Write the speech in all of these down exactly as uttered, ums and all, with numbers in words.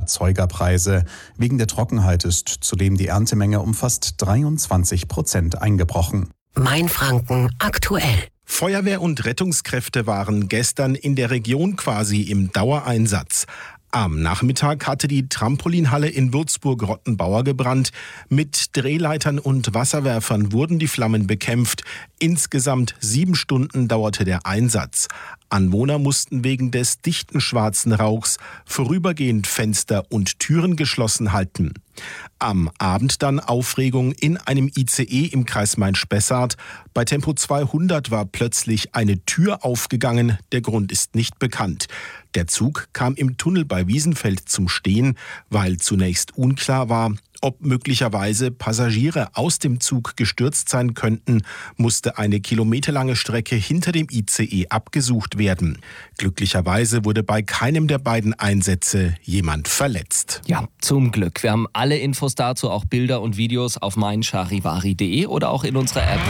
Erzeugerpreise. Wegen der Trockenheit ist zudem die Erntemenge um fast dreiundzwanzig Prozent eingebrochen. Mainfranken aktuell. Feuerwehr und Rettungskräfte waren gestern in der Region quasi im Dauereinsatz. Am Nachmittag hatte die Trampolinhalle in Würzburg-Rottenbauer gebrannt. Mit Drehleitern und Wasserwerfern wurden die Flammen bekämpft. Insgesamt sieben Stunden dauerte der Einsatz. Anwohner mussten wegen des dichten schwarzen Rauchs vorübergehend Fenster und Türen geschlossen halten. Am Abend dann Aufregung in einem I C E im Kreis Main-Spessart. Bei Tempo zweihundert war plötzlich eine Tür aufgegangen. Der Grund ist nicht bekannt. Der Zug kam im Tunnel bei Wiesenfeld zum Stehen, weil zunächst unklar war, ob möglicherweise Passagiere aus dem Zug gestürzt sein könnten, musste eine kilometerlange Strecke hinter dem I C E abgesucht werden. Glücklicherweise wurde bei keinem der beiden Einsätze jemand verletzt. Ja, zum Glück. Wir haben alle Infos dazu, auch Bilder und Videos auf mein charivari punkt de oder auch in unserer App.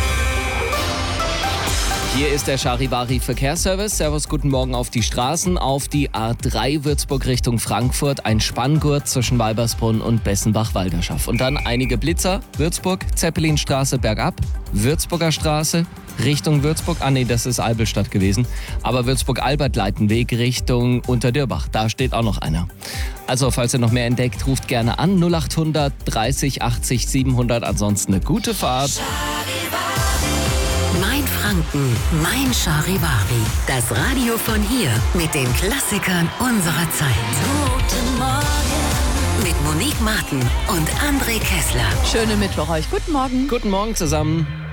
Hier ist der Charivari Verkehrsservice. Servus, guten Morgen auf die Straßen. Auf die A drei Würzburg Richtung Frankfurt. Ein Spanngurt zwischen Weibersbrunn und Bessenbach-Walderschaft. Und dann einige Blitzer. Würzburg, Zeppelinstraße bergab. Würzburger Straße Richtung Würzburg. Ah nee, das ist Albelstadt gewesen. Aber Würzburg-Albert-Leitenweg Richtung Unterdürbach. Da steht auch noch einer. Also, falls ihr noch mehr entdeckt, ruft gerne an. null achthundert dreißig achtzig siebenhundert. Ansonsten eine gute Fahrt. Mainfranken, mein Charivari. Das Radio von hier mit den Klassikern unserer Zeit. Guten Morgen. Mit Monique Martin und André Kessler. Schöne Mittwoch euch. Guten Morgen. Guten Morgen zusammen.